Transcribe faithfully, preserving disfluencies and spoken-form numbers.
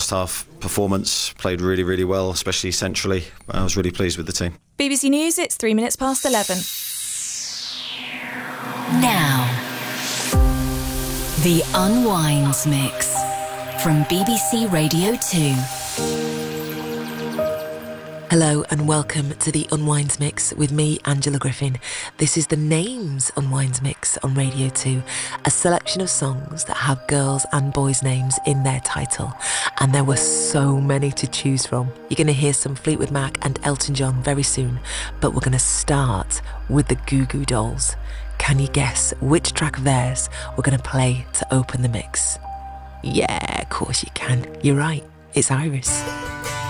first half performance, played really, really well, especially centrally. I was really pleased with the team. B B C News, it's three minutes past eleven. Now, the Unwinds Mix from B B C Radio two. Hello and welcome to the Unwinds Mix with me, Angela Griffin. This is the Names Unwinds Mix on Radio two, a selection of songs that have girls' and boys' names in their title. And there were so many to choose from. You're going to hear some Fleetwood Mac and Elton John very soon, but we're going to start with the Goo Goo Dolls. Can you guess which track of theirs we're going to play to open the mix? Yeah, of course you can. You're right. It's Iris.